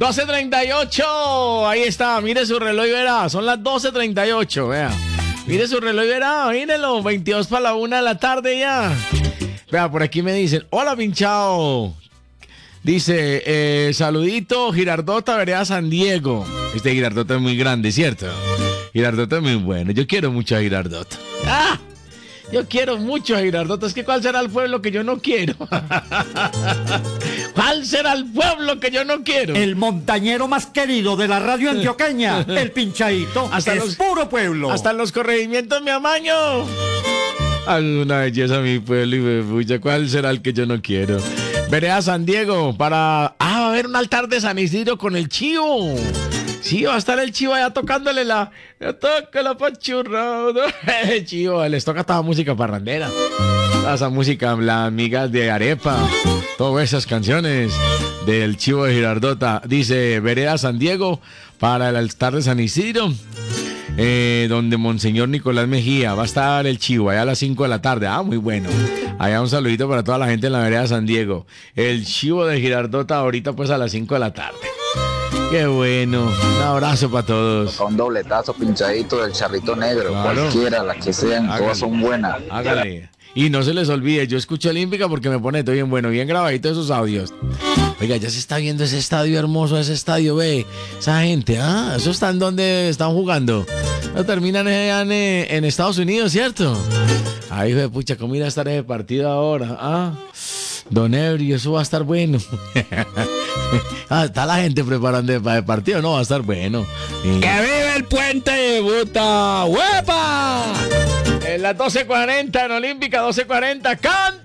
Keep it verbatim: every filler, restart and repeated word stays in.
doce treinta y ocho. Ahí está, mire su reloj y verá. Son las doce treinta y ocho, vea. Mire su reloj y verá, mírelo. veintidós para la una de la tarde ya. Vea, por aquí me dicen, hola pinchao. Dice, eh, saludito, Girardota, vereda San Diego. Este Girardota es muy grande, ¿cierto? Girardota es muy bueno. Yo quiero mucho a Girardota. ¡Ah! Yo quiero mucho a Girardota. Es que ¿cuál será el pueblo que yo no quiero? ¿Cuál será el pueblo que yo no quiero? El montañero más querido de la radio antioqueña, el Pinchaito. Hasta es los, puro pueblo. Hasta en los corregimientos me amaño. Alguna belleza mi pueblo y me pucha. ¿Cuál será el que yo no quiero? Vereda San Diego para... Ah, va a haber un altar de San Isidro con el chivo. Sí, va a estar el chivo allá tocándole la... Toca la pachurrada. El chivo, les toca toda música parrandera. Toda esa música, las amigas de Arepa. Todas esas canciones del chivo de Girardota. Dice Vereda San Diego para el altar de San Isidro. Eh, donde Monseñor Nicolás Mejía va a estar el chivo allá a las cinco de la tarde. Ah, muy bueno. Allá un saludito para toda la gente en la vereda San Diego. El chivo de Girardota ahorita pues a las cinco de la tarde. Qué bueno. Un abrazo para todos. Un dobletazo pinchadito del charrito negro. Claro. Cualquiera, las que sean, hágale. Todas son buenas. Hágale. Y no se les olvide, yo escucho Olímpica porque me pone todo bien bueno, bien grabadito esos audios. Oiga, ya se está viendo ese estadio hermoso, ese estadio, ve. Esa gente, ah, eso está en donde están jugando. No terminan en, en Estados Unidos, ¿cierto? Ay, hijo de pucha, ¿cómo irá a estar ese partido ahora? Ah, Don Ebrio, eso va a estar bueno. Ah, está la gente preparando para el partido, no va a estar bueno. Y... ¡Que vive el puente de Buta! ¡Huepa! En las doce cuarenta en Olímpica, doce cuarenta, ¡canta!